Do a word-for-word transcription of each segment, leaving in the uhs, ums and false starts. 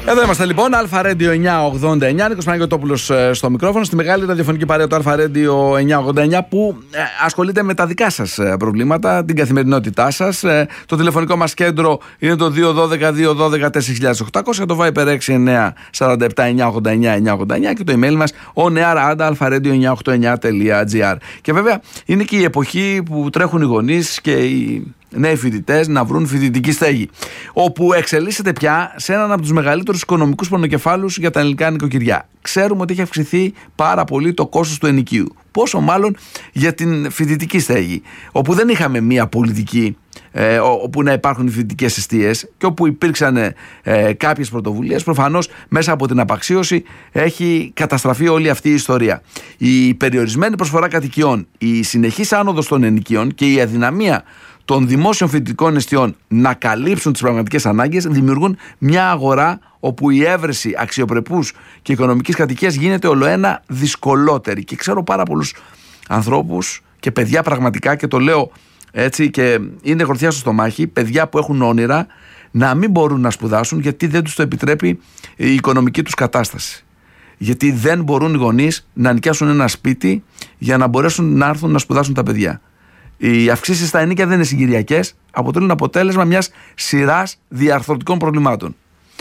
Εδώ είμαστε λοιπόν, Αλφα Radio εννιακόσια ογδόντα εννιά, Νίκος Παναγιωτόπουλος στο μικρόφωνο, στη μεγάλη ραδιοφωνική παρέα του Αλφα Radio εννιακόσια ογδόντα εννιά που ε, ασχολείται με τα δικά σας προβλήματα, την καθημερινότητά σας. Ε, το τηλεφωνικό μας κέντρο είναι το δύο ένα δύο δύο ένα δύο τέσσερα οκτώ μηδέν μηδέν, το Viber έξι εννιά τέσσερα επτά εννιά ογδόντα εννιά εννιά ογδόντα εννιά και το email μας on air at alpha radio εννιακόσια ογδόντα εννιά τελεία gr. Και βέβαια είναι και η εποχή που τρέχουν οι γονείς και οι νέοι φοιτητές να βρουν φοιτητική στέγη, όπου εξελίσσεται πια σε έναν από τους μεγαλύτερους οικονομικούς πονοκεφάλους για τα ελληνικά νοικοκυριά. Ξέρουμε ότι έχει αυξηθεί πάρα πολύ το κόστος του ενοικίου. Πόσο μάλλον για την φοιτητική στέγη, όπου δεν είχαμε μία πολιτική ε, όπου να υπάρχουν οι φοιτητικές εστίες και όπου υπήρξαν ε, κάποιες πρωτοβουλίες. Προφανώς μέσα από την απαξίωση έχει καταστραφεί όλη αυτή η ιστορία. Η περιορισμένη προσφορά κατοικιών, η συνεχής άνοδος των ενοικίων και η αδυναμία των δημόσιων φοιτητικών εστιών να καλύψουν τις πραγματικές ανάγκες δημιουργούν μια αγορά όπου η έβρεση αξιοπρεπούς και οικονομικής κατοικίας γίνεται ολοένα δυσκολότερη. Και ξέρω πάρα πολλούς ανθρώπους και παιδιά πραγματικά, και το λέω έτσι και είναι γροθιά στο στομάχι, παιδιά που έχουν όνειρα να μην μπορούν να σπουδάσουν γιατί δεν τους το επιτρέπει η οικονομική τους κατάσταση. Γιατί δεν μπορούν οι γονείς να νοικιάσουν ένα σπίτι για να μπορέσουν να έρθουν να σπουδάσουν τα παιδιά. Οι αυξήσεις στα ενοίκια δεν είναι συγκυριακές, αποτελούν αποτέλεσμα μιας σειράς διαρθρωτικών προβλημάτων.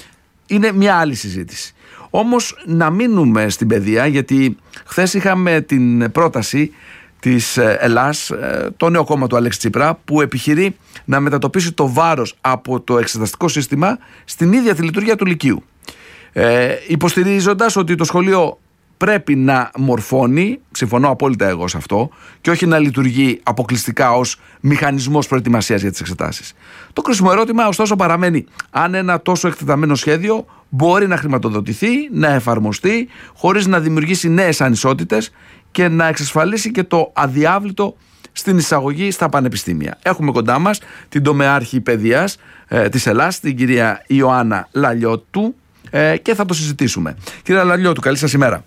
Είναι μια άλλη συζήτηση. Όμως να μείνουμε στην παιδεία, γιατί χθες είχαμε την πρόταση της Ελλάς, το νέο κόμμα του Αλέξη Τσίπρα, που επιχειρεί να μετατοπίσει το βάρος από το εξεταστικό σύστημα στην ίδια τη λειτουργία του Λυκείου. Ε, υποστηρίζοντας ότι το σχολείο πρέπει να μορφώνει, συμφωνώ απόλυτα εγώ σε αυτό, και όχι να λειτουργεί αποκλειστικά ως μηχανισμός προετοιμασίας για τις εξετάσεις. Το κρίσιμο ερώτημα ωστόσο παραμένει αν ένα τόσο εκτεταμένο σχέδιο μπορεί να χρηματοδοτηθεί, να εφαρμοστεί χωρίς να δημιουργήσει νέες ανισότητες και να εξασφαλίσει και το αδιάβλητο στην εισαγωγή στα πανεπιστήμια. Έχουμε κοντά μας την τομεάρχη παιδείας ε, της Ελλάς, την κυρία Ιωάννα Λαλιώτου, ε, και θα το συζητήσουμε. Κυρία Λαλιώτου, καλή σας ημέρα.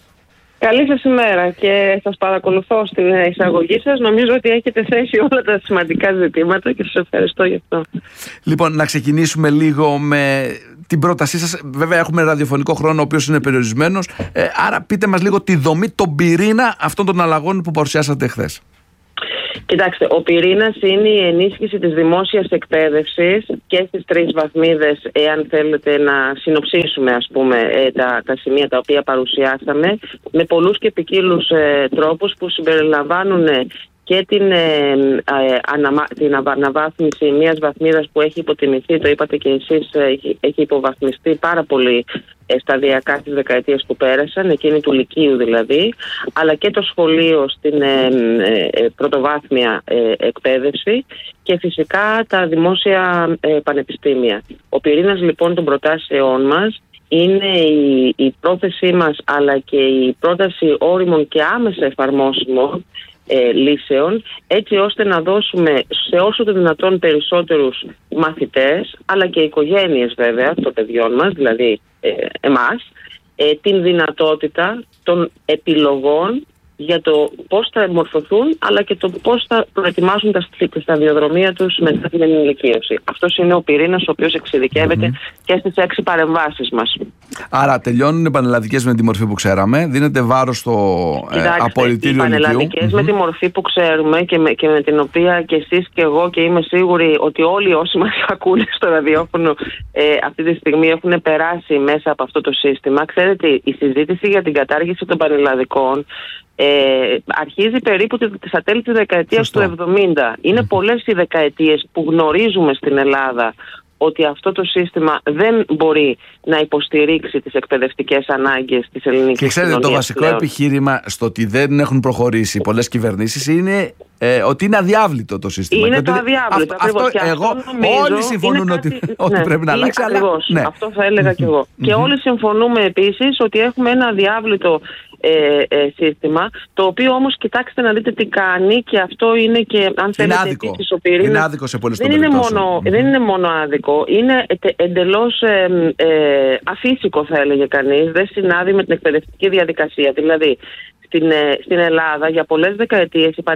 Καλή σας ημέρα και σας παρακολουθώ στην εισαγωγή σας. Νομίζω ότι έχετε θέσει όλα τα σημαντικά ζητήματα και σας ευχαριστώ γι' αυτό. Λοιπόν, να ξεκινήσουμε λίγο με την πρότασή σας. Βέβαια έχουμε ραδιοφωνικό χρόνο ο οποίος είναι περιορισμένος, ε, άρα πείτε μας λίγο τη δομή, τον πυρήνα αυτών των αλλαγών που παρουσιάσατε χθες. Κοιτάξτε, ο πυρήνας είναι η ενίσχυση της δημόσιας εκπαίδευσης και στις τρεις βαθμίδες, εάν θέλετε να συνοψίσουμε ας πούμε τα, τα σημεία τα οποία παρουσιάσαμε, με πολλούς και ποικίλους ε, τρόπους που συμπεριλαμβάνουν και την, ε, ε, αναμα, την αναβάθμιση μιας βαθμίδας που έχει υποτιμηθεί, το είπατε και εσείς, έχει, έχει υποβαθμιστεί πάρα πολύ ε, σταδιακά στις δεκαετίες που πέρασαν, εκείνη του Λυκείου δηλαδή, αλλά και το σχολείο στην ε, ε, πρωτοβάθμια ε, εκπαίδευση και φυσικά τα δημόσια ε, πανεπιστήμια. Ο πυρήνας λοιπόν των προτάσεών μας είναι η, η πρόθεσή μας, αλλά και η πρόταση όριμων και άμεσα εφαρμόσιμων Ε, λύσεων, έτσι ώστε να δώσουμε σε όσο το δυνατόν περισσότερους μαθητές, αλλά και οικογένειες βέβαια των παιδιών μας, δηλαδή ε, εμάς, ε, την δυνατότητα των επιλογών για το πώς θα μορφωθούν, αλλά και το πώς θα προετοιμάσουν τα σταδιοδρομία τους μετά την ενηλικίωση. Αυτός είναι ο πυρήνας ο οποίος εξειδικεύεται mm-hmm. και στις έξι παρεμβάσεις μας. Άρα τελειώνουν οι πανελλαδικές με τη μορφή που ξέραμε, δίνεται βάρος στο ε, απολυτήριο οι πανελλαδικές mm-hmm. με τη μορφή που ξέρουμε και με, και με την οποία και εσείς και εγώ και είμαι σίγουρη ότι όλοι όσοι μας ακούνε στο ραδιόφωνο ε, αυτή τη στιγμή έχουν περάσει μέσα από αυτό το σύστημα. Ξέρετε, η συζήτηση για την κατάργηση των πανελλαδικών Ε, αρχίζει περίπου στα τέλη της δεκαετίας του εβδομήντα. Είναι mm. πολλές οι δεκαετίες που γνωρίζουμε στην Ελλάδα ότι αυτό το σύστημα δεν μπορεί να υποστηρίξει τις εκπαιδευτικές ανάγκες της ελληνικής κοινωνίας. Και ξέρετε, το βασικό πλέον επιχείρημα στο ότι δεν έχουν προχωρήσει πολλές κυβερνήσεις είναι ε, ότι είναι αδιάβλητο το σύστημα. Είναι το αδιάβλητο. Αυτό, αυτό εγώ, όλοι συμφωνούν ότι, κάτι, ότι ναι, πρέπει να αλλάξει. Ακριβώς, αλλά, ναι. αυτό θα έλεγα κι εγώ. Mm-hmm. Και όλοι συμφωνούμε επίσης ότι έχουμε ένα αδιάβλητο Ε, ε, σύστημα, το οποίο όμως κοιτάξτε να δείτε τι κάνει, και αυτό είναι και αν θέλετε επίσης ο πυρήνας. Είναι άδικο σε πολλές δεν, είναι μόνο, mm-hmm. δεν είναι μόνο άδικο, είναι εντελώς ε, ε, αφύσικο θα έλεγε κανείς, δεν συνάδει με την εκπαιδευτική διαδικασία. Δηλαδή στην, ε, στην Ελλάδα για πολλές δεκαετίες οι πανελλαδικές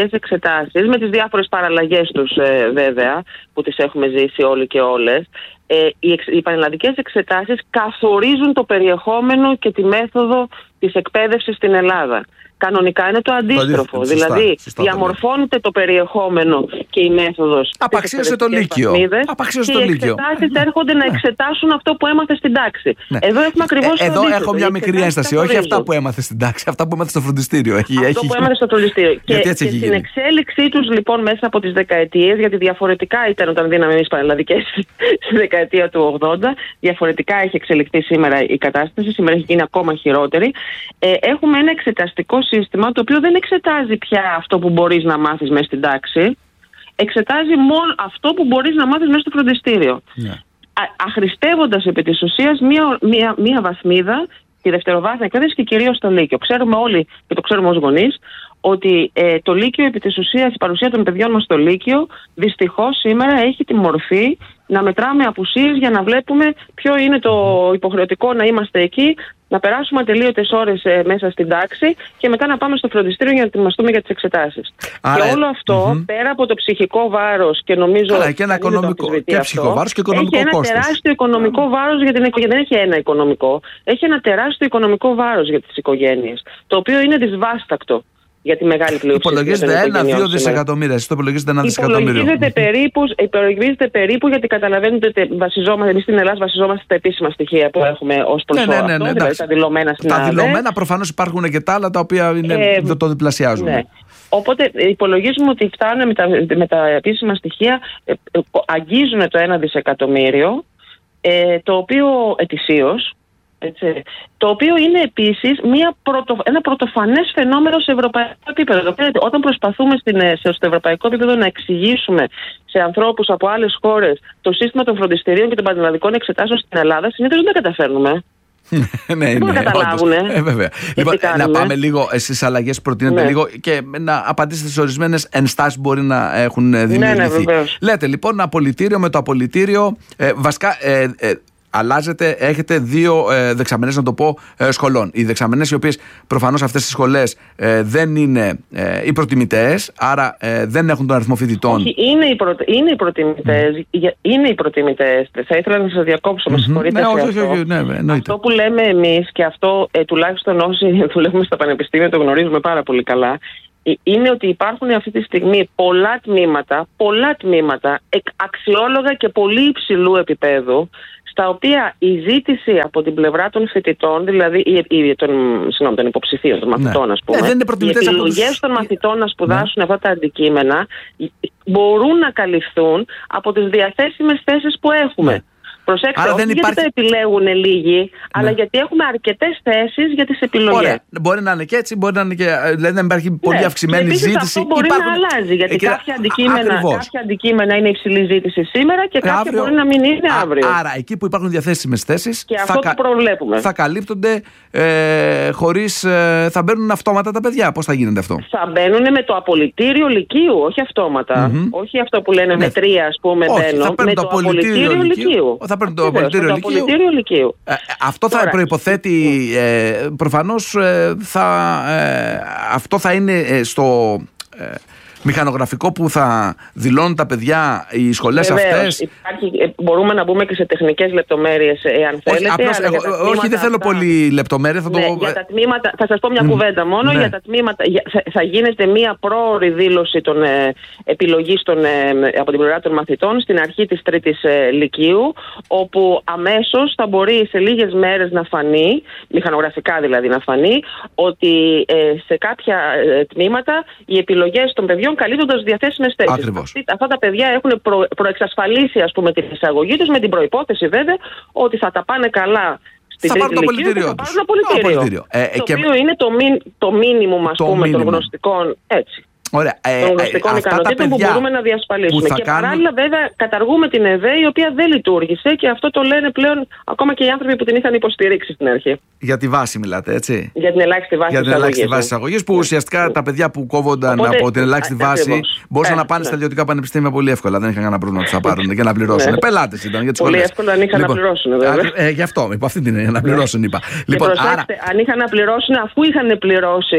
πανελλαδικές εξετάσεις, με τις διάφορες παραλλαγές τους ε, βέβαια, που τις έχουμε ζήσει όλοι και όλες, ε, οι, εξ, οι πανελλαδικές εξετάσεις καθορίζουν το περιεχόμενο και τη μέθοδο της εκπαίδευσης στην Ελλάδα. Κανονικά είναι το αντίστροφο. Σωστά, δηλαδή, σωστά, διαμορφώνεται το, το περιεχόμενο και η μέθοδος. Απαξίωσε το Λύκειο. Απαξίωσε το Λύκειο. Οι εξετάσεις έρχονται να εξετάσουν αυτό που έμαθε στην τάξη. Ναι. Εδώ έχουμε ακριβώς. Ε, εδώ έχω μια μικρή ένσταση. Όχι αυτά που έμαθε στην τάξη, αυτά που έμαθε στο φροντιστήριο. Έχει, αυτό έχει... που έμαθε στο φροντιστήριο. και και στην εξέλιξή τους λοιπόν μέσα από τις δεκαετίες, γιατί διαφορετικά ήταν όταν δίναμε εμείς πανελλαδικές στη δεκαετία του ογδόντα, διαφορετικά έχει εξελιχθεί σήμερα η κατάσταση, σήμερα έχει γίνει ακόμα χειρότερη. Ε, έχουμε ένα εξεταστικό σύστημα το οποίο δεν εξετάζει πια αυτό που μπορείς να μάθεις μέσα στην τάξη, εξετάζει μόνο αυτό που μπορείς να μάθεις μέσα στο φροντιστήριο. Yeah. Αχρηστεύοντας επί της ουσίας μία, μία, μία βαθμίδα τη δευτεροβάθμια εκπαίδευση και κυρίως στο Λύκειο. Ξέρουμε όλοι και το ξέρουμε ως γονείς ότι ε, το Λύκειο επί της ουσίας, η παρουσία των παιδιών μας στο Λύκειο δυστυχώς σήμερα έχει τη μορφή να μετράμε απουσίες για να βλέπουμε ποιο είναι το υποχρεωτικό να είμαστε εκεί, να περάσουμε ατελείωτες ώρες ε, μέσα στην τάξη και μετά να πάμε στο φροντιστήριο για να ετοιμαστούμε για τις εξετάσεις. Άρα, και όλο αυτό, mm-hmm. πέρα από το ψυχικό βάρος και νομίζω. Άρα, και ένα οικονομικό. Και ψυχικό βάρος και οικονομικό έχει κόστος. Ένα τεράστιο οικονομικό mm-hmm. βάρος για την οικογένεια. Δεν έχει ένα οικονομικό. Έχει ένα τεράστιο οικονομικό βάρος για τις οικογένειες. Το οποίο είναι δυσβάστακτο για τη μεγάλη πλειοψηφία. Υπολογίζεται ένα με δύο δισεκατομμύρια. Εσείς το υπολογίζετε ένα δισεκατομμύριο. Υπολογίζεται περίπου, υπολογίζεται περίπου γιατί καταλαβαίνετε ότι βασιζόμαστε, εμείς στην Ελλάδα βασιζόμαστε στα επίσημα στοιχεία που έχουμε ως προς ναι, ναι, ναι, αυτό, ναι, δηλαδή τα δηλωμένα στην Ελλάδα. Τα δηλωμένα προφανώς υπάρχουν και τα άλλα τα οποία είναι, ε, το διπλασιάζουν. Ναι. Οπότε υπολογίζουμε ότι φτάνουν με τα, με τα επίσημα στοιχεία, ε, ε, αγγίζουν το ένα δισεκατομμύριο, ε, το οποίο ετησίως. Έτσι. Το οποίο είναι επίσης μια πρωτο, ένα πρωτοφανές φαινόμενο σε ευρωπαϊκό επίπεδο. Όταν προσπαθούμε στην, στο ευρωπαϊκό επίπεδο να εξηγήσουμε σε ανθρώπους από άλλες χώρες το σύστημα των φροντιστηρίων και των πανελλαδικών εξετάσεων στην Ελλάδα, συνήθως δεν τα καταφέρνουμε. ναι, δεν μπορούν να καταλάβουν. Ε, βέβαια. Λοιπόν, να πάμε λίγο στις αλλαγές που προτείνετε, ναι. λίγο και να απαντήσετε στις ορισμένες ενστάσεις που μπορεί να έχουν δημιουργηθεί. Ναι, ναι, λέτε λοιπόν απολυτήριο με το απολυτήριο. Ε, βασικά. Ε, ε, Αλλάζετε, έχετε δύο ε, δεξαμενές, να το πω, ε, σχολών. Οι δεξαμενές οι οποίες προφανώς αυτές τις σχολές ε, δεν είναι ε, οι προτιμητές, άρα ε, δεν έχουν τον αριθμό φοιτητών. Όχι, είναι οι, προ, είναι οι προτιμητές. Mm. Είναι οι προτιμητές. Θα ήθελα να σας διακόψω, mm-hmm. με συγχωρείτε. Ναι, όχι, όχι, όχι, ναι, ναι, αυτό που λέμε εμείς και αυτό ε, τουλάχιστον όσοι δουλεύουμε στα πανεπιστήμια το γνωρίζουμε πάρα πολύ καλά. Είναι ότι υπάρχουν αυτή τη στιγμή πολλά τμήματα, πολλά τμήματα αξιόλογα και πολύ υψηλού επίπεδου, στα οποία η ζήτηση από την πλευρά των φοιτητών, δηλαδή η, η, των, συγγνώμη, των υποψηφίων, των μαθητών, ναι. ας πούμε, ναι, οι επιλογές τους... των μαθητών να σπουδάσουν ναι. αυτά τα αντικείμενα μπορούν να καλυφθούν από τις διαθέσιμες θέσεις που έχουμε. Ναι. Προσέξτε, όχι γιατί υπάρχει... τα επιλέγουν λίγοι, ναι. αλλά γιατί έχουμε αρκετές θέσεις για τις επιλογές. Ωραία. Μπορεί να είναι και έτσι, μπορεί να είναι και. Δηλαδή να υπάρχει πολύ ναι. αυξημένη και ζήτηση. Αυτό μπορεί υπάρχουν... να αλλάζει. Γιατί ε, κάποια, αντικείμενα, κάποια αντικείμενα είναι υψηλή ζήτηση σήμερα και κάποια αύριο... μπορεί να μην είναι αύριο. Άρα εκεί που υπάρχουν διαθέσιμες θέσεις. Και αυτό θα, το προβλέπουμε. Θα καλύπτονται ε, χωρίς. Ε, θα μπαίνουν αυτόματα τα παιδιά. Πώς θα γίνεται αυτό? Θα μπαίνουν με το απολυτήριο λυκείου, όχι αυτόματα. Mm-hmm. Όχι αυτό που λένε με τρία, α πούμε, μπαίνω. Με το απολυτήριο λυκείου. Παίρνουν το απολυτήριο λυκείου. Ε, αυτό θα προϋποθέτει ε, προφανώς ε, θα, ε, αυτό θα είναι ε, στο ε, μηχανογραφικό που θα δηλώνουν τα παιδιά οι σχολές αυτές. Υπάρχει, μπορούμε να μπούμε και σε τεχνικές λεπτομέρειες εάν θέλετε. Όχι, απλώς, εγώ, όχι δεν θέλω αυτά... πολύ λεπτομέρεια. Θα, ναι, το... για τα τμήματα, θα σας πω μια mm. κουβέντα μόνο. Ναι. Για τα τμήματα, για, θα, θα γίνεται μια πρόωρη δήλωση των ε, επιλογής των, ε, από την πλευρά των μαθητών στην αρχή της τρίτης ε, λυκείου, όπου αμέσως θα μπορεί σε λίγες μέρες να φανεί, μηχανογραφικά δηλαδή να φανεί, ότι ε, σε κάποια ε, τμήματα οι επιλογές των παιδιών καλύπτοντας διαθέσιμες θέσεις. Αυτά τα παιδιά έχουν προ, προεξασφαλίσει ας πούμε την εισαγωγή τους με την προϋπόθεση βέβαια ότι θα τα πάνε καλά στην τρίτη ηλικία και θα πάρουν απολυτήριο. Ε, το και... οποίο είναι το, μι, το μίνιμουμ ας πούμε των γνωστικών έτσι. Ωραία. Ε, των γνωστικών ε, ικανοτήτων που μπορούμε να διασφαλίσουμε. Και κάνουν... παράλληλα, βέβαια, καταργούμε την ΕΔΕ, η οποία δεν λειτουργήσε και αυτό το λένε πλέον ακόμα και οι άνθρωποι που την είχαν υποστηρίξει στην αρχή. Για τη βάση, μιλάτε, έτσι. Για την ελάχιστη βάση της αγωγής. Για την ελάχιστη βάση της αγωγής, που ουσιαστικά τα παιδιά που κόβονταν Οπότε, από την ελάχιστη α, βάση ακριβώς. μπορούσαν ε, να πάνε ναι. στα ιδιωτικά πανεπιστήμια πολύ εύκολα. Δεν είχαν κανένα πρόβλημα να του τα πάρουν και να πληρώσουν. Ναι. Πελάτες ήταν για τις σχολές. Πολύ εύκολα αν είχαν να πληρώσουν, βέβαια. Γι' αυτό, υπό αυτή την έννοια, να πληρώσουν, είπα. Αν είχαν να πληρώσουν, αφού είχαν πληρώσει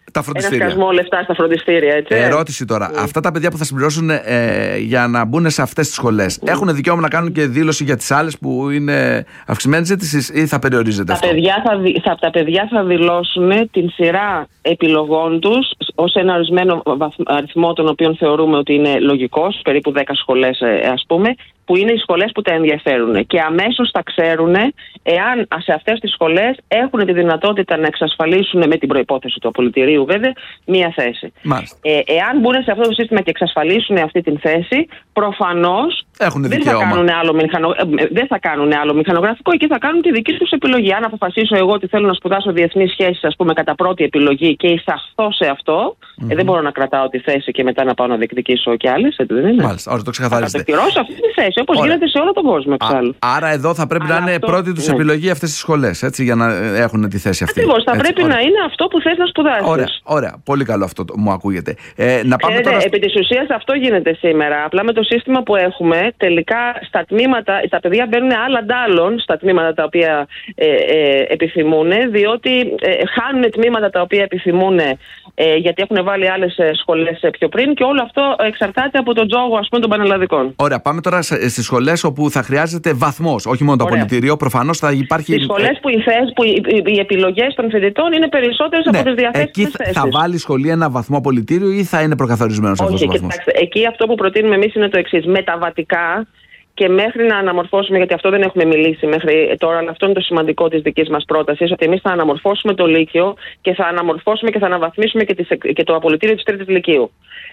ένα σκασμό λεφτά στα φροντιστήρια, έτσι. Ερώτηση τώρα. Mm. Αυτά τα παιδιά που θα συμπληρώσουν ε, για να μπουν σε αυτές τις σχολές, mm. έχουν δικαίωμα να κάνουν και δήλωση για τις άλλες που είναι αυξημένης ζήτησης ή θα περιορίζεται τα αυτό? Παιδιά θα, θα, τα παιδιά θα δηλώσουν την σειρά επιλογών τους ως ένα ορισμένο αριθμό, τον οποίο θεωρούμε ότι είναι λογικός, περίπου δέκα σχολές, ας πούμε, που είναι οι σχολές που τα ενδιαφέρουν. Και αμέσως θα ξέρουν εάν σε αυτές τις σχολές έχουν τη δυνατότητα να εξασφαλίσουν, με την προϋπόθεση του απολυτηρίου βέβαια, μία θέση. Ε, εάν μπουν σε αυτό το σύστημα και εξασφαλίσουν αυτή την θέση, προφανώς δεν θα, κάνουν άλλο μηχανο... δεν θα κάνουν άλλο μηχανογραφικό, εκεί θα κάνουν τη δική τους επιλογή. Αν αποφασίσω εγώ ότι θέλω να σπουδάσω διεθνείς σχέσεις, ας πούμε, κατά πρώτη επιλογή και εισαχθώ σε αυτό, mm-hmm. ε, δεν μπορώ να κρατάω τη θέση και μετά να πάω να διεκδικήσω και άλλες. Έτσι δεν είναι? Μάλιστα, ωραία, το ξεκαθαρίζετε. Θα κατοχυρώσω αυτή τη θέση, όπως γίνεται σε όλο τον κόσμο εξάλλου. Άρα εδώ θα πρέπει Αλλά να είναι αυτό, πρώτη τους ναι. επιλογή αυτές τις σχολές, έτσι, για να έχουν τη θέση αυτή. Ακριβώς, θα έτσι, πρέπει ωραία. να είναι αυτό που θες να σπουδάσεις. Ωραία, ωραία. Πολύ καλό αυτό μου ακούγεται. Ε, να πάμε ε, τώρα... Επί της ουσίας αυτό γίνεται σήμερα. Απλά με το σύστημα που έχουμε, τελικά στα τμήματα, τα παιδιά μπαίνουν άλλα ντάλλον στα τμήματα τα οποία ε, ε, επιθυμούν, διότι ε, χάνουν τμήματα τα οποία επιθυμούν ε, γιατί έχουν βάλει άλλες σχολές πιο πριν, και όλο αυτό εξαρτάται από τον τζόγο, ας πούμε, των πανελλαδικών. Ωραία, πάμε τώρα στις σχολές όπου θα χρειάζεται βαθμός, όχι μόνο το Ωραία. απολυτήριο. Προφανώς θα υπάρχει. Στις σχολές που οι, θέσεις, που οι, οι, οι επιλογές των φοιτητών είναι περισσότερες ναι. από τις διαθέσιμες θέσεις. Εκεί θα βάλει η σχολή ένα βαθμό απολυτήριο ή θα είναι προκαθορισμένος αυτός ο βαθμός? Κοιτάξτε, εκεί αυτό που προτείνουμε εμείς είναι το εξής. Μεταβατικά, και μέχρι να αναμορφώσουμε, γιατί αυτό δεν έχουμε μιλήσει μέχρι τώρα, αλλά αυτό είναι το σημαντικό της δικής μας πρότασης, ότι εμείς θα αναμορφώσουμε το Λύκειο και θα αναμορφώσουμε και θα αναβαθμίσουμε και, τις, και το απολυτήριο της Τρίτης Λυκείου.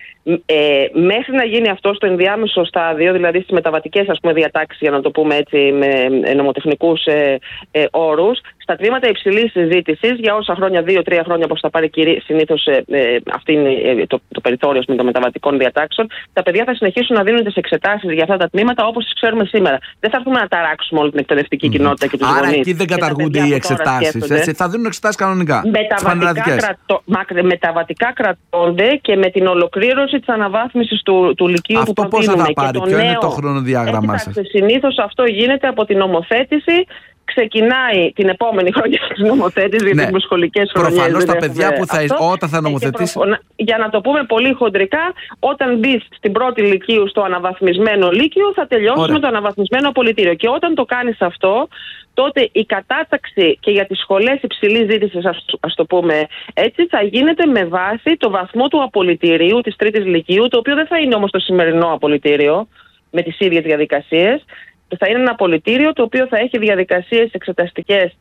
Ε, μέχρι να γίνει αυτό στο ενδιάμεσο στάδιο, δηλαδή στις μεταβατικές, ας πούμε, διατάξεις, για να το πούμε έτσι με νομοτεχνικούς ε, ε, όρους, στα τμήματα υψηλής συζήτησης για όσα χρόνια, δύο τρία χρόνια, όπως θα πάρει συνήθως ε, ε, αυτή είναι ε, το, το περιθώριο των μεταβατικών διατάξεων, τα παιδιά θα συνεχίσουν να δίνουν τις εξετάσεις για αυτά τα τμήματα όπως τις ξέρουμε σήμερα. Δεν θα έρθουμε να ταράξουμε όλη την εκπαιδευτική mm. κοινότητα και τους Άρα γονείς. Άρα εκεί δεν καταργούνται οι εξετάσεις, έτσι, θα δίνουν εξετάσεις κανονικά. Μεταβατικά, κρατώ, μεταβατικά κρατώνται και με την ολοκλήρωση της αναβάθμισης του, του Λυκείου αυτό που προτείνουμε. Αυτό πώς θα τα πάρει, ποιο νέο, είναι το χρονοδιάγραμμά σας? Συνήθως αυτό γίνεται από την νομοθέτηση. Ξεκινάει την επόμενη χρονιά της νομοθέτησης, γιατί έχουμε σχολικές χρονιές. Προφανώς τα παιδιά που θα, όταν θα νομοθετήσει. Προ... Για να το πούμε πολύ χοντρικά, όταν μπεις στην πρώτη Λυκείου στο αναβαθμισμένο Λύκειο, θα τελειώσεις Ωραία. με το αναβαθμισμένο απολυτήριο. Και όταν το κάνεις αυτό, τότε η κατάταξη και για τις σχολές υψηλής ζήτησης, ας, ας το πούμε έτσι, θα γίνεται με βάση το βαθμό του απολυτηρίου της Τρίτης Λυκείου, το οποίο δεν θα είναι όμως το σημερινό απολυτήριο με τις ίδιες διαδικασίες. Θα είναι ένα απολυτήριο το οποίο θα έχει διαδικασίες εξεταστικές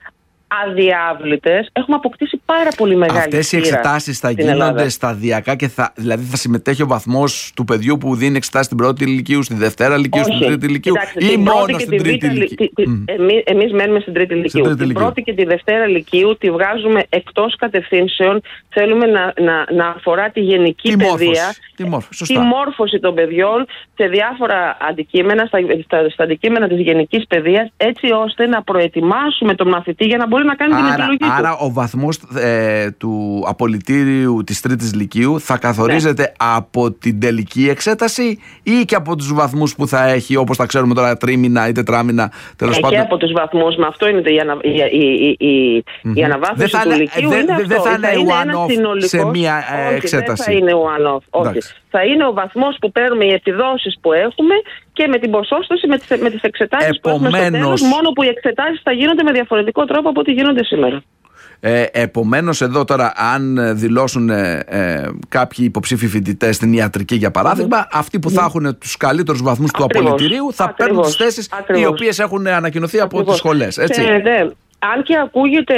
αδιάβλητες. Έχουμε αποκτήσει πάρα πολύ μεγάλη Αυτές οι εξετάσεις θα γίνονται Ελλάδα. σταδιακά και θα, δηλαδή θα συμμετέχει ο βαθμός του παιδιού που δίνει εξετάσεις στην πρώτη Λυκείου, στη Δευτέρα Λυκείου, Όχι. στην Τρίτη Λυκείου Κοιτάξτε, ή μόνο στην Τρίτη Λυκείου? Mm. Εμείς, εμείς μένουμε στην Τρίτη Λυκείου. Την Λυκείου. Πρώτη και τη Δευτέρα Λυκείου τη βγάζουμε εκτός κατευθύνσεων. Θέλουμε να, να, να αφορά τη γενική τη παιδεία, μόρφωση. Τη, μόρφωση, τη μόρφωση των παιδιών σε διάφορα αντικείμενα, στα, στα, στα αντικείμενα της γενικής παιδείας, έτσι ώστε να προετοιμάσουμε τον μαθητή για να μπορεί να κάνει άρα, την επιλογή του. Άρα ο βαθμός ε, του απολυτήριου της Τρίτης Λυκείου θα καθορίζεται ναι. από την τελική εξέταση ή και από τους βαθμούς που θα έχει, όπως τα ξέρουμε τώρα, τρίμηνα ή τετράμηνα, τέλος ε, πάντων? Και από τους βαθμούς, με αυτό είναι η, ανα, η, η, η, mm-hmm. η αναβάθμιση του Λυκείου. Δεν δε, δε θα είναι one-off σε μία ε, εξέταση. Δεν θα είναι one-off. Όχι. Θα είναι ο βαθμός που παίρνουμε, οι επιδόσεις που έχουμε και με την ποσόστοση, με τις, με τις εξετάσεις Επομένως... που έχουμε στο τέλος, μόνο που οι εξετάσεις θα γίνονται με διαφορετικό τρόπο από ό,τι γίνονται σήμερα. Ε, επομένως εδώ τώρα, αν δηλώσουν ε, ε, κάποιοι υποψήφοι φοιτητές στην ιατρική για παράδειγμα, mm. αυτοί που θα έχουν τους καλύτερους βαθμούς του απολυτηρίου θα Ακριβώς. παίρνουν τις θέσεις Ακριβώς. οι οποίες έχουν ανακοινωθεί Ακριβώς. από τις σχολές, έτσι. Ε, ναι. Αν και ακούγεται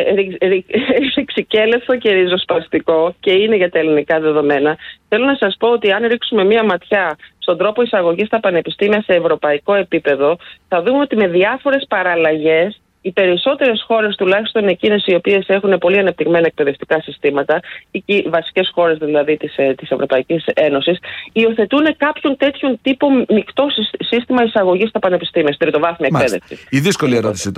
ρηξικέλευθο και ριζοσπαστικό και είναι για τα ελληνικά δεδομένα, θέλω να σας πω ότι αν ρίξουμε μία ματιά στον τρόπο εισαγωγής στα πανεπιστήμια σε ευρωπαϊκό επίπεδο, θα δούμε ότι με διάφορες παραλλαγές οι περισσότερες χώρες, τουλάχιστον εκείνες οι οποίες έχουν πολύ ανεπτυγμένα εκπαιδευτικά συστήματα, οι βασικές χώρες δηλαδή της, της Ευρωπαϊκής Ένωσης, υιοθετούν κάποιον τέτοιον τύπο μεικτό σύστημα εισαγωγής στα πανεπιστήμια, στην τριτοβάθμια εκπαίδευση. Η δύσκολη ερώτηση τώρα.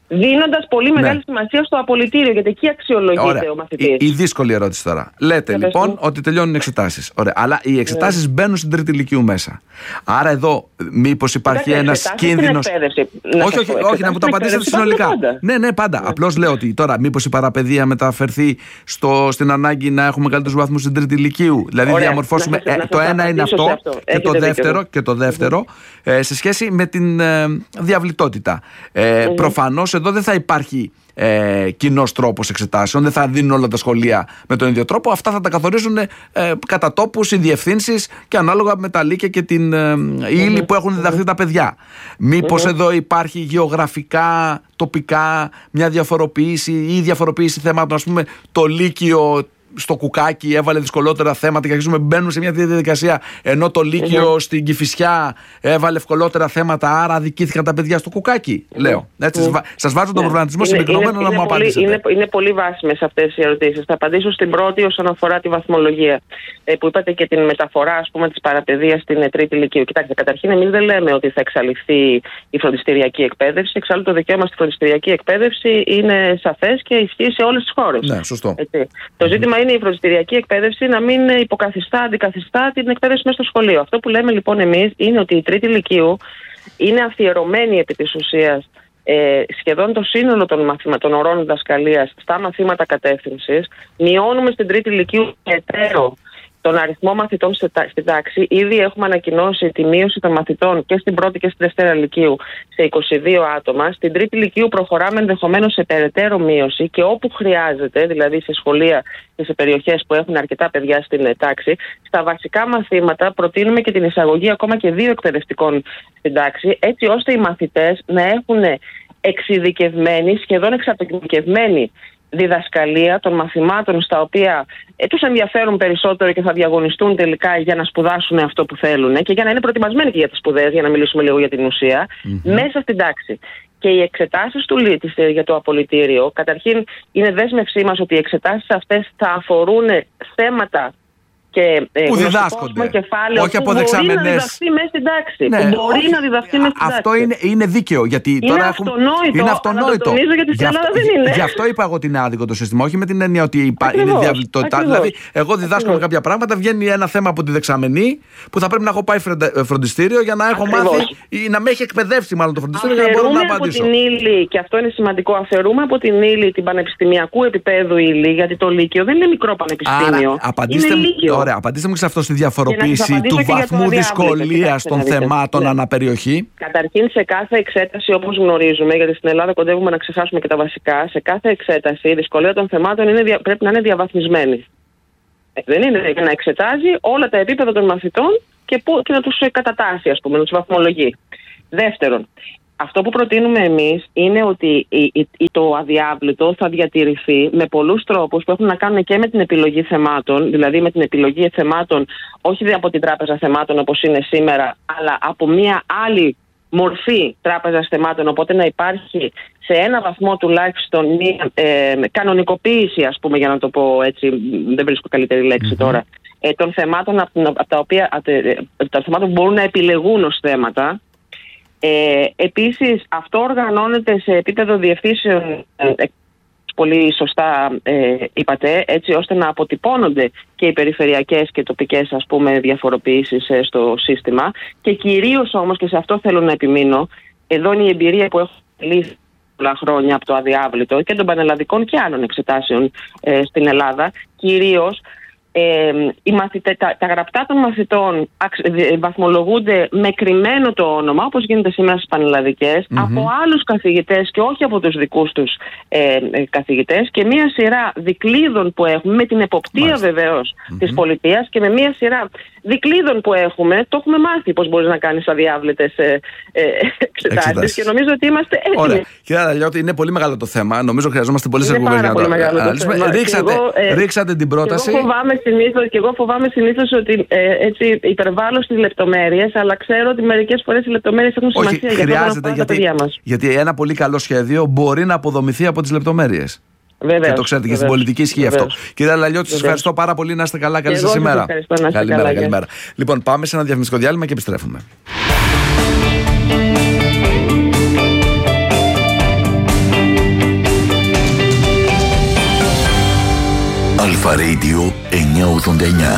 Δίνοντας πολύ μεγάλη ναι. σημασία στο απολυτήριο, γιατί εκεί αξιολογείται Ωραία. ο μαθητής. Η, η δύσκολη ερώτηση τώρα. Λέτε Για λοιπόν πες. ότι τελειώνουν οι εξετάσεις. Ωραία. Αλλά οι εξετάσεις ναι. μπαίνουν στην τρίτη λυκείου μέσα. Άρα εδώ μήπως υπάρχει ένας κίνδυνος. Όχι, όχι, όχι, να μου το απαντήσετε συνολικά. Πάντα. Ναι, ναι, πάντα. Ναι. Απλώς λέω ότι τώρα μήπως η παραπαιδεία μεταφερθεί στο, στην ανάγκη να έχουμε καλύτερους βαθμούς στην τρίτη λυκείου. Δηλαδή Ωραία. διαμορφώσουμε. Να σας, ε, να το ένα είναι αυτό. αυτό. Και, το δεύτερο, και το δεύτερο mm-hmm. ε, σε σχέση με την ε, διαβλητότητα. Ε, mm-hmm. Προφανώς εδώ δεν θα υπάρχει ε, κοινός τρόπος εξετάσεων, δεν θα δίνουν όλα τα σχολεία με τον ίδιο τρόπο. Αυτά θα τα καθορίζουν ε, κατά τόπους οι διευθύνσεις και ανάλογα με τα λύκεια και την ε, ύλη mm-hmm. που έχουν διδαχθεί mm-hmm. τα παιδιά. Μήπως mm-hmm. εδώ υπάρχει γεωγραφικά, τοπικά μια διαφοροποίηση ή διαφοροποίηση θεμάτων, ας πούμε το λύκειο στο Κουκάκι έβαλε δυσκολότερα θέματα και αρχίζουμε μπαίνουν σε μια διαδικασία, ενώ το Λύκειο mm-hmm. στην Κηφισιά έβαλε ευκολότερα θέματα, άρα αδικήθηκαν τα παιδιά στο Κουκάκι. Mm-hmm. Λέω. Έτσι, mm-hmm. σας βάζω τον προβληματισμό συμπυκνωμένο να μου απαντήσετε. Είναι, είναι πολύ βάσιμες αυτές οι ερωτήσεις. Θα απαντήσω στην πρώτη όσον αφορά τη βαθμολογία. Ε, που είπατε και την μεταφορά, ας πούμε, της παραπαιδείας στην τρίτη Λυκείου. Κοιτάξτε, καταρχήν εμείς δεν λέμε ότι θα εξαλειφθεί η φροντιστηριακή εκπαίδευση. Εξάλλου το δικαίωμα στη φροντιστηριακή εκπαίδευση είναι σαφές και ισχύει σε όλες τις χώρες. Ναι, σωστό. Έτσι. Το ζήτημα είναι η φροντιστηριακή εκπαίδευση να μην υποκαθιστά, αντικαθιστά την εκπαίδευση μέσα στο σχολείο. Αυτό που λέμε λοιπόν εμείς είναι ότι η τρίτη Λυκείου είναι αφιερωμένη επί της ουσίας ε, σχεδόν το σύνολο των, μαθημα, των ωρών διδασκαλίας στα μαθήματα κατεύθυνσης. Μειώνουμε στην τρίτη Λυκείου περαιτέρω τον αριθμό μαθητών στην τάξη. Ήδη έχουμε ανακοινώσει τη μείωση των μαθητών και στην πρώτη και στη δευτέρα Λυκείου σε είκοσι δύο άτομα. Στην τρίτη Λυκείου προχωράμε ενδεχομένως σε περαιτέρω μείωση και όπου χρειάζεται, δηλαδή σε σχολεία και σε περιοχές που έχουν αρκετά παιδιά στην τάξη, στα βασικά μαθήματα προτείνουμε και την εισαγωγή ακόμα και δύο εκπαιδευτικών στην τάξη, έτσι ώστε οι μαθητές να έχουν εξειδικευμένη, σχεδόν εξατομικευμένη διδασκαλία των μαθημάτων στα οποία ε, τους ενδιαφέρουν περισσότερο και θα διαγωνιστούν τελικά για να σπουδάσουν αυτό που θέλουν και για να είναι προετοιμασμένοι και για τις σπουδές, για να μιλήσουμε λίγο για την ουσία, mm-hmm. μέσα στην τάξη. Και οι εξετάσεις του ΛΥΤΙΣ για το απολυτήριο, καταρχήν είναι δέσμευσή μας ότι οι εξετάσεις αυτές θα αφορούν θέματα και ε, που διδάσκονται, όχι από δεξαμενές. Μπορεί να διδαχθεί μέσα στην τάξη. Ναι, που μπορεί όχι, να διδαχθεί μέσα στην αυτό τάξη. Είναι, είναι δίκαιο. Γιατί είναι τώρα αυτονόητο. Έχουμε, είναι αυτονόητο. Αλλά το γιατί στην Ελλάδα δεν είναι. Γι' αυτό είπα εγώ ότι είναι άδικο το σύστημα. Όχι με την έννοια ότι υπά, είναι διαβλητότητα. Δηλαδή, εγώ διδάσκομαι κάποια πράγματα, βγαίνει ένα θέμα από τη δεξαμενή που θα πρέπει να έχω πάει φροντιστήριο για να έχω μάθει ή να με έχει εκπαιδεύσει μάλλον το φροντιστήριο για να μπορώ να απαντήσω. Και αυτό είναι σημαντικό. Αφαιρούμε από την ύλη την πανεπιστημιακού επίπεδου ύλη, γιατί το Λύκειο δεν είναι μικρό πανεπιστήμιο. Ωραία, απαντήστε μου σε αυτό στη διαφοροποίηση του βαθμού δυσκολίας των θεμάτων ναι. αναπεριοχή. Καταρχήν, σε κάθε εξέταση, όπως γνωρίζουμε, γιατί στην Ελλάδα κοντεύουμε να ξεχάσουμε και τα βασικά, σε κάθε εξέταση η δυσκολία των θεμάτων είναι, πρέπει να είναι διαβαθμισμένη. Δεν είναι να εξετάζει όλα τα επίπεδα των μαθητών και, που, και να τους κατατάσσει, ας πούμε, να τους βαθμολογεί. Δεύτερον, αυτό που προτείνουμε εμείς είναι ότι το αδιάβλητο θα διατηρηθεί με πολλούς τρόπους που έχουν να κάνουν και με την επιλογή θεμάτων, δηλαδή με την επιλογή θεμάτων όχι από την τράπεζα θεμάτων όπως είναι σήμερα, αλλά από μια άλλη μορφή τράπεζας θεμάτων, οπότε να υπάρχει σε ένα βαθμό τουλάχιστον μια ε, κανονικοποίηση, ας πούμε, για να το πω έτσι, δεν βρίσκω καλύτερη λέξη mm-hmm. τώρα, ε, των θεμάτων από, από τα οποία, ε, τα θεμάτων που μπορούν να επιλεγούν ως θέματα. Ε, επίσης, αυτό οργανώνεται σε επίπεδο διευθύνσεων, ε, πολύ σωστά ε, είπατε, έτσι ώστε να αποτυπώνονται και οι περιφερειακές και τοπικές, ας πούμε, διαφοροποιήσεις ε, στο σύστημα και κυρίως όμως, και σε αυτό θέλω να επιμείνω, εδώ είναι η εμπειρία που έχω λύσει πολλά χρόνια από το αδιάβλητο και των πανελλαδικών και άλλων εξετάσεων ε, στην Ελλάδα, κυρίως Ε, οι μαθητε, τα, τα γραπτά των μαθητών αξ, ε, βαθμολογούνται με κρυμμένο το όνομα, όπως γίνεται σήμερα στις πανελλαδικές, mm-hmm. από άλλους καθηγητές και όχι από τους δικούς τους ε, ε, καθηγητές, και μία σειρά δικλείδων που έχουμε, με την εποπτεία βεβαίως mm-hmm. της πολιτείας, και με μία σειρά δικλείδων που έχουμε, το έχουμε μάθει πώς μπορείς να κάνεις αδιάβλητες ε, ε, εξετάσεις, και νομίζω ότι είμαστε έτοιμοι. Ωραία. Κύριε Αραλιώτη, είναι πολύ μεγάλο το θέμα. Νομίζω χρειαζόμαστε πολλές εκπομπές για να το αναλύσουμε. Ρίξατε, ε, ρίξατε την πρόταση. Και εγώ φοβάμαι συνήθως, και εγώ φοβάμαι συνήθως ότι ε, έτσι υπερβάλλω στις λεπτομέρειες, αλλά ξέρω ότι μερικές φορές οι λεπτομέρειες έχουν σημασία. Όχι, για χρειάζεται, τα γιατί, παιδιά μας. γιατί ένα πολύ καλό σχέδιο μπορεί να αποδομηθεί από τις λεπτομέρειες. Βεβαίως, και το ξέρετε, βεβαίως, και στην πολιτική ισχύει βεβαίως. αυτό. Κύριε Αραλιώτη, σας ευχαριστώ πάρα πολύ. Να είστε καλά. Καλή σας ημέρα. Καλημέρα, καλά, καλημέρα. Λοιπόν, πάμε σε ένα διαφημιστικό διάλειμμα και επιστρέφουμε. Radio εννιακόσια ογδόντα εννιά.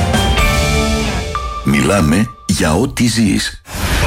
Μιλάμε για ό,τι ζεις.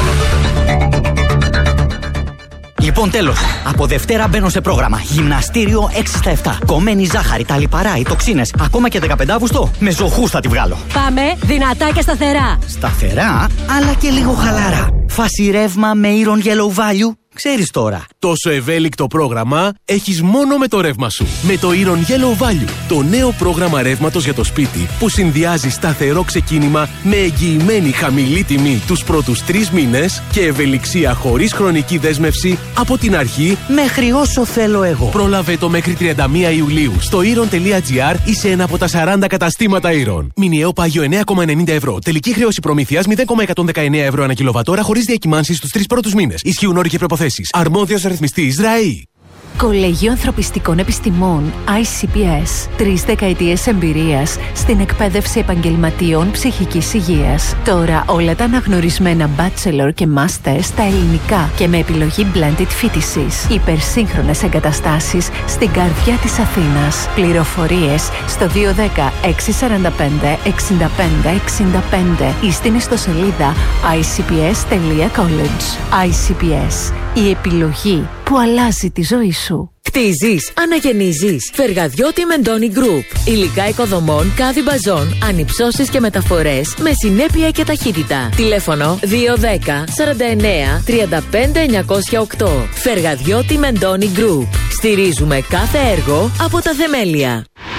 Λοιπόν, τέλος. Από Δευτέρα μπαίνω σε πρόγραμμα. Γυμναστήριο έξι στα επτά. Κομμένη ζάχαρη, τα λιπαρά, οι τοξίνες. Ακόμα και δεκαπέντε Αυγούστου. Με ζωχούς θα τη βγάλω. Πάμε δυνατά και σταθερά. Σταθερά, αλλά και λίγο χαλαρά. Φάση ρεύμα με Iron Yellow Value. Ξέρεις τώρα. Τόσο ευέλικτο πρόγραμμα έχεις μόνο με το ρεύμα σου. Με το Iron Yellow Value, το νέο πρόγραμμα ρεύματος για το σπίτι που συνδυάζει σταθερό ξεκίνημα με εγγυημένη χαμηλή τιμή τους πρώτους τρεις μήνες και ευελιξία χωρίς χρονική δέσμευση από την αρχή μέχρι όσο θέλω εγώ. Πρόλαβε το μέχρι τριάντα μία Ιουλίου στο iron τελεία gr ή σε ένα από τα σαράντα καταστήματα Iron. Μηνιαίο πάγιο εννέα κόμμα ενενήντα ευρώ. Τελική χρέωση προμήθειας μηδέν κόμμα εκατόν δεκαεννέα ευρώ ανά κιλοβατόρα χωρίς διακυμάνσεις στους τρεις πρώτους μήνες. Ισχύουν όροι και προϋποθέσεις. Αρμόδιος ρυθμιστής ΡΑΗ. Κολέγιο Ανθρωπιστικών Επιστημών άι σι πι ες. Τρεις δεκαετίες εμπειρίας στην εκπαίδευση επαγγελματιών ψυχικής υγείας. Τώρα όλα τα αναγνωρισμένα bachelor και master στα ελληνικά και με επιλογή blended φοιτησης. Υπερσύγχρονες εγκαταστάσεις στην καρδιά της Αθήνας. Πληροφορίες στο δύο ένα μηδέν έξι τέσσερα πέντε εξήντα πέντε εξήντα πέντε ή στην ιστοσελίδα άι σι πι ες τελεία college. άι σι πι ες. Η επιλογή που αλλάζει τη ζωή σου. Κτίζεις, αναγεννίζεις. Φεργαδιώτη Μεντώνη Group. Υλικά οικοδομών, κάδι μπαζών, ανυψώσεις και μεταφορές με συνέπεια και ταχύτητα. Τηλέφωνο δύο ένα μηδέν σαράντα εννέα τριάντα πέντε εννιακόσια οκτώ. Φεργαδιώτη Μεντώνη Group. Στηρίζουμε κάθε έργο από τα θεμέλια.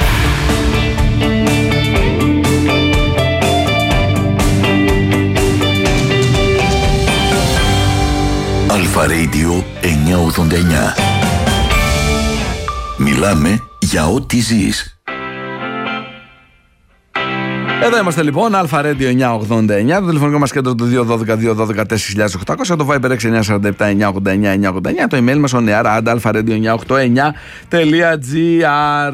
Αλφα Radio εννιακόσια ογδόντα εννιά. Μιλάμε για ό,τι ζεις. Εδώ είμαστε λοιπόν, Αλφα Radio εννιακόσια ογδόντα εννιά, το τηλεφωνικό μας κέντρο του δύο ένα δύο δύο ένα δύο τέσσερα οκτακόσια, το Viber έξι εννιά τέσσερα επτά εννιακόσια ογδόντα εννιά εννιακόσια ογδόντα εννιά, το email μας ο νεάρα άντα αλφα radio εννιακόσια ογδόντα εννιά τελεία gr.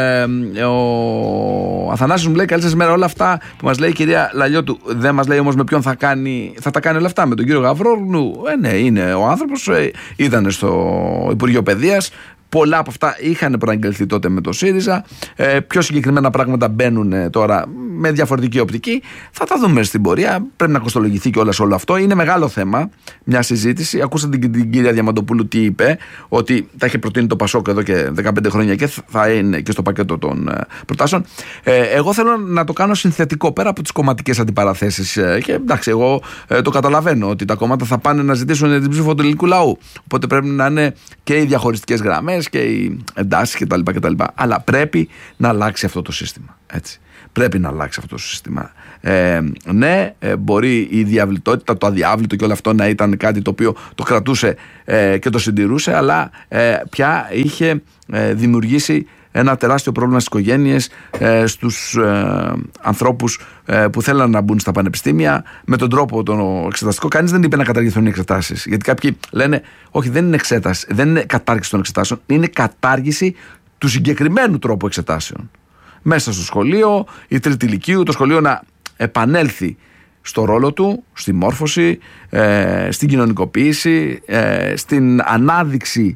Ο Αθανάσιος μου λέει καλή σας μέρα, όλα αυτά που μας λέει η κυρία Λαλιώτου, δεν μας λέει όμως με ποιον θα, κάνει, θα τα κάνει όλα αυτά, με τον κύριο Γαβρόγλου. Ε, ναι, είναι ο άνθρωπος, ε, ήταν στο Υπουργείο Παιδείας. Πολλά από αυτά είχαν προαγγελθεί τότε με το ΣΥΡΙΖΑ. Ε, πιο συγκεκριμένα πράγματα μπαίνουν τώρα με διαφορετική οπτική. Θα τα δούμε στην πορεία. Πρέπει να κοστολογηθεί κιόλας όλο αυτό. Είναι μεγάλο θέμα, μια συζήτηση. Ακούσατε την, την κυρία Διαμαντοπούλου τι είπε, ότι τα είχε προτείνει το ΠΑΣΟΚ εδώ και δεκαπέντε χρόνια και θα είναι και στο πακέτο των ε, προτάσεων. Ε, εγώ θέλω να το κάνω συνθετικό πέρα από τις κομματικές αντιπαραθέσεις. Ε, και εντάξει, εγώ ε, το καταλαβαίνω ότι τα κόμματα θα πάνε να ζητήσουν την ψήφο του ελληνικού λαού. Οπότε πρέπει να είναι και οι διαχωριστικές γραμμές και οι εντάσεις κτλ, κτλ. Αλλά πρέπει να αλλάξει αυτό το σύστημα. Έτσι. Πρέπει να αλλάξει αυτό το σύστημα. Ε, ναι, ε, μπορεί η διαβλητότητα, το αδιάβλητο και όλο αυτό να ήταν κάτι το οποίο το κρατούσε ε, και το συντηρούσε, αλλά ε, πια είχε ε, δημιουργήσει ένα τεράστιο πρόβλημα στις οικογένειες, ε, στους ε, ανθρώπους ε, που θέλαν να μπουν στα πανεπιστήμια με τον τρόπο τον εξεταστικό. Κανείς δεν είπε να καταργηθούν οι εξετάσεις. Γιατί κάποιοι λένε, όχι, δεν είναι εξέταση, δεν είναι κατάργηση των εξετάσεων, είναι κατάργηση του συγκεκριμένου τρόπου εξετάσεων. Μέσα στο σχολείο, η τρίτη ηλικίου, το σχολείο να επανέλθει στο ρόλο του, στη μόρφωση, ε, στην κοινωνικοποίηση, ε, στην ανάδειξη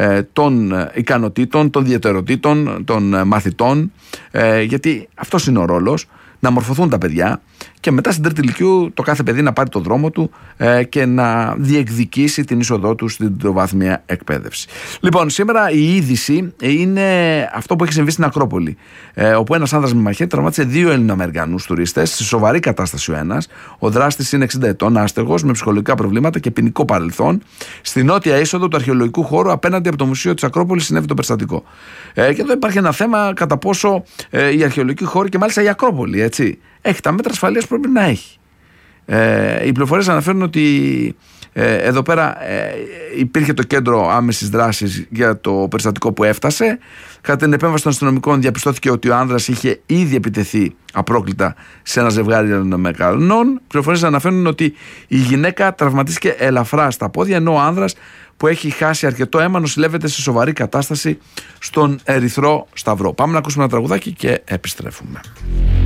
των ικανοτήτων, των ιδιαιτεροτήτων, των μαθητών, ε, γιατί αυτός είναι ο ρόλος, να μορφωθούν τα παιδιά και μετά στην τρίτη ηλικίου το κάθε παιδί να πάρει το δρόμο του ε, και να διεκδικήσει την είσοδό του στην τριτοβάθμια εκπαίδευση. Λοιπόν, σήμερα η είδηση είναι αυτό που έχει συμβεί στην Ακρόπολη, ε, όπου ένας άνδρας με μαχαίρι τραυμάτισε δύο Ελληνοαμερικανούς τουρίστες, σε σοβαρή κατάσταση ο ένας. Ο δράστης είναι εξήντα ετών, άστεγος, με ψυχολογικά προβλήματα και ποινικό παρελθόν. Στη νότια είσοδο του αρχαιολογικού χώρου απέναντι από το Μουσείο της Ακρόπολης συνέβη το περιστατικό. Ε, και εδώ υπάρχει ένα θέμα κατά πόσο ε, η αρχαιολογική χώρη και μάλιστα η Ακρόπολη, έτσι, έχει τα μέτρα ασφαλείας που πρέπει να έχει. Ε, οι πληροφορίες αναφέρουν ότι ε, εδώ πέρα ε, υπήρχε το κέντρο άμεσης δράσης για το περιστατικό που έφτασε. Κατά την επέμβαση των αστυνομικών διαπιστώθηκε ότι ο άνδρας είχε ήδη επιτεθεί απρόκλητα σε ένα ζευγάρι Ελληνοαμερικανών. Οι πληροφορίες αναφέρουν ότι η γυναίκα τραυματίστηκε ελαφρά στα πόδια, ενώ ο άνδρας που έχει χάσει αρκετό αίμα νοσηλεύεται σε σοβαρή κατάσταση στον Ερυθρό Σταυρό. Πάμε να ακούσουμε ένα τραγουδάκι και επιστρέφουμε.